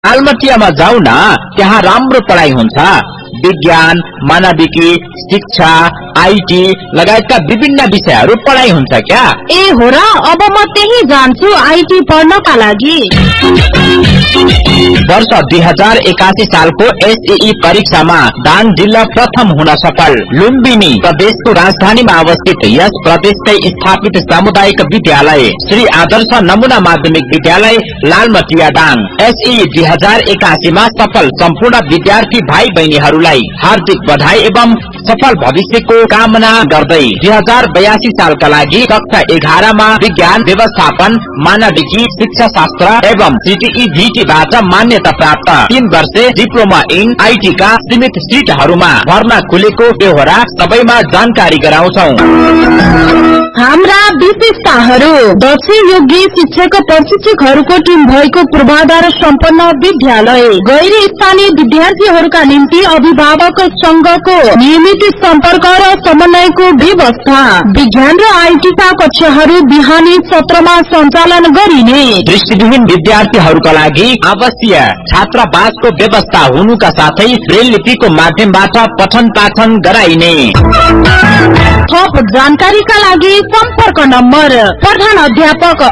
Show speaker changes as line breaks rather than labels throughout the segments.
लालमटियामा जाऊ न, त्यहाँ राम्रो पढाइ हुन्छ। विज्ञान, मानविकी, शिक्षा, आईटी लगायतका विभिन्न विषयहरू पढाइ हुन्छ क्या।
ए हो र, अब म त्यही जान्छु आईटी पढ्नका लागि।
वर्ष 2081 सालको एसईई परीक्षामा दाङ जिल्ला प्रथम हुन सफल। लुम्बिनी प्रदेशको राजधानीमा अवस्थित यस प्रदेशकै स्थापित सामुदायिक विद्यालय श्री आदर्श नमुना माध्यमिक विद्यालय लालमटिया दाङ एसईई 2081 मा सफल सम्पूर्ण विद्यार्थी भाइ बहिनीहरूलाई हार्दिक बधाई एवं सफल भविष्यको कामना गर्दै 2082 सालका लागि कक्षा 11 मा विज्ञान, व्यवस्थापन, मानविकी, शिक्षा शास्त्र एवं सीटीई बाट मान्यता प्राप्त 3 वर्षे डिप्लोमा इन आईटी का सीमित सीटहरूमा भर्ना खुलेको बेहोरा सबैमा जानकारी गराउँछौ।
हाम्रा विशेषताहरू: दक्ष योग्य शिक्षक प्रशिक्षकहरूको टिम भएको पूर्वाधार सम्पन्न विद्यालय, गैर स्थानीय विद्यार्थीहरूका निम्ति अभिभावक संघको नियमित सम्पर्क र समन्वयको व्यवस्था, विज्ञान र आईटी का कक्षाहरू बिहानी सत्रमा सञ्चालन गरिने,
दृष्टिविहीन विद्यार्थीहरूका लागि आवश्यक छात्रावासको व्यवस्था हुनुका साथै ब्रेल लिपिको माध्यमबाट पठन पाठन गराइने।
थप जानकारीका लागि सम्पर्क नम्बर: प्रधान अध्यापक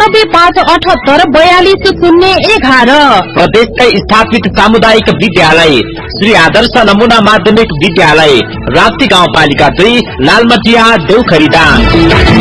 9858842011,
प्रदेशकै स्थापित सामुदायिक विद्यालय श्री आदर्श नमुना माध्यमिक विद्यालय, राप्ती गाउँपालिका 2, लालमटिया, देउखरी दाङ।